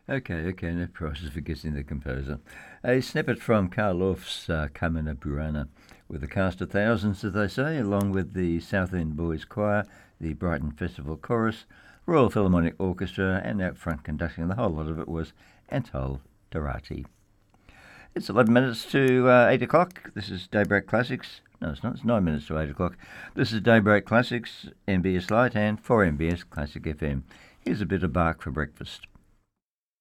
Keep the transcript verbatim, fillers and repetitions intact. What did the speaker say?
Okay, okay, no prizes for guessing the composer. A snippet from Carl Orff's uh, Carmina Burana, with a cast of thousands, as they say, along with the Southend Boys Choir, the Brighton Festival Chorus, Royal Philharmonic Orchestra, and out front conducting the whole lot of it was Antal Dorati. It's eleven minutes to uh, eight o'clock. This is Daybreak Classics. No, it's not. It's nine minutes to eight o'clock. This is Daybreak Classics, M B S Light, and for M B S Classic F M. Here's a bit of bark for breakfast.